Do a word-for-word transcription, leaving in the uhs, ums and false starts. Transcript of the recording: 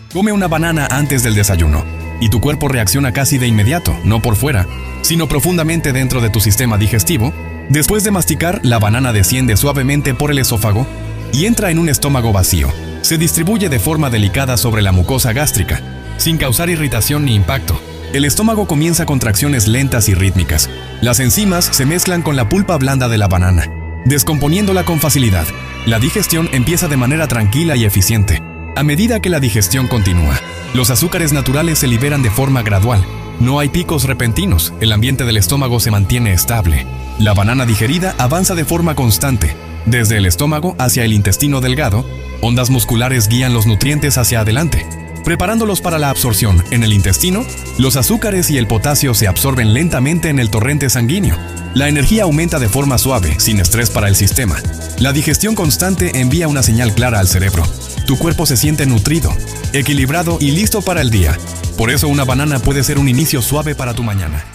Come una banana antes del desayuno y tu cuerpo reacciona casi de inmediato, no por fuera, sino profundamente dentro de tu sistema digestivo. Después de masticar, la banana desciende suavemente por el esófago y entra en un estómago vacío. Se distribuye de forma delicada sobre la mucosa gástrica, sin causar irritación ni impacto. El estómago comienza contracciones lentas y rítmicas. Las enzimas se mezclan con la pulpa blanda de la banana, descomponiéndola con facilidad. La digestión empieza de manera tranquila y eficiente. A medida que la digestión continúa, los azúcares naturales se liberan de forma gradual. No hay picos repentinos, el ambiente del estómago se mantiene estable. La banana digerida avanza de forma constante. Desde el estómago hacia el intestino delgado, ondas musculares guían los nutrientes hacia adelante, preparándolos para la absorción. En el intestino, los azúcares y el potasio se absorben lentamente en el torrente sanguíneo. La energía aumenta de forma suave, sin estrés para el sistema. La digestión constante envía una señal clara al cerebro. Tu cuerpo se siente nutrido, equilibrado y listo para el día. Por eso una banana puede ser un inicio suave para tu mañana.